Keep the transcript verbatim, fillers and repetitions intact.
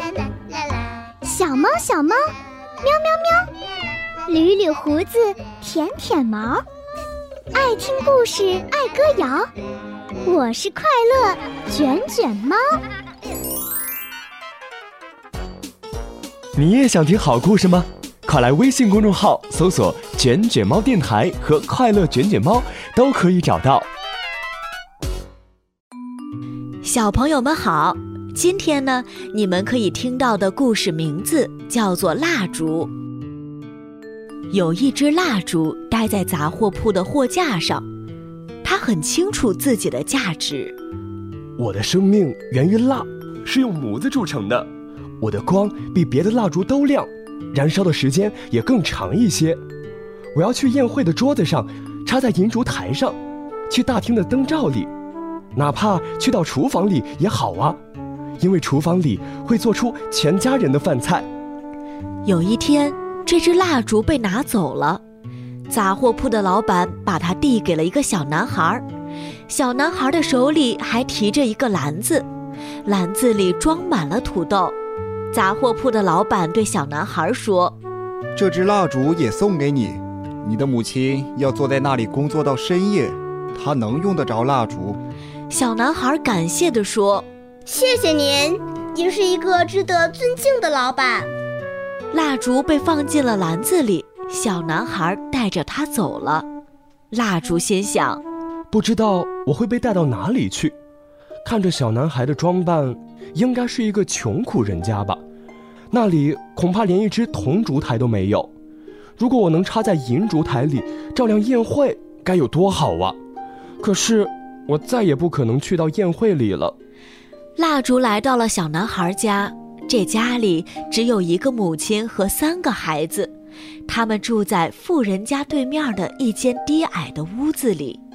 小猫小猫，喵喵喵，捋捋胡子，舔舔毛，爱听故事，爱歌谣。我是快乐卷卷猫。 你也想听好故事吗？快来微信公众号搜索卷卷猫电台和快乐卷卷猫，都可以找到。 小朋友们好，今天呢，你们可以听到的故事名字叫做蜡烛。有一只蜡烛待在杂货铺的货架上，它很清楚自己的价值。 我的生命源于蜡，是用模子铸成的。我的光比别的蜡烛都亮，燃烧的时间也更长一些。我要去宴会的桌子上，插在银烛台上，去大厅的灯罩里，哪怕去到厨房里也好啊，因为厨房里会做出全家人的饭菜。 有一天，这只蜡烛被拿走了，杂货铺的老板把它递给了一个小男孩，小男孩的手里还提着一个篮子，篮子里装满了土豆。杂货铺的老板对小男孩说： 这支蜡烛也送给你，你的母亲要坐在那里工作到深夜，她能用得着蜡烛。 小男孩感谢地说： 谢谢您，您是一个值得尊敬的老板。 蜡烛被放进了篮子里，小男孩带着它走了。蜡烛心想， 不知道我会被带到哪里去。看着小男孩的装扮，应该是一个穷苦人家吧，那里恐怕连一只铜烛台都没有。如果我能插在银烛台里照亮宴会，该有多好啊！可是我再也不可能去到宴会里了。 蜡烛来到了小男孩家，这家里只有一个母亲和三个孩子，他们住在富人家对面的一间低矮的屋子里。